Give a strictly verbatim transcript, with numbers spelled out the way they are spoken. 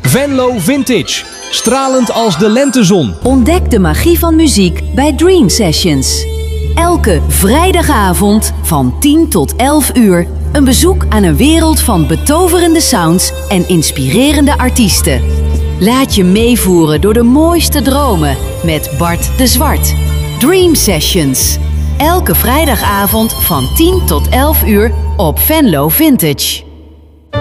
Venlo Vintage. Stralend als de lentezon. Ontdek de magie van muziek bij Dream Sessions. Elke vrijdagavond van tien tot elf uur een bezoek aan een wereld van betoverende sounds en inspirerende artiesten. Laat je meevoeren door de mooiste dromen met Bart de Zwart. Dream Sessions. Elke vrijdagavond van tien tot elf uur op Venlo Vintage.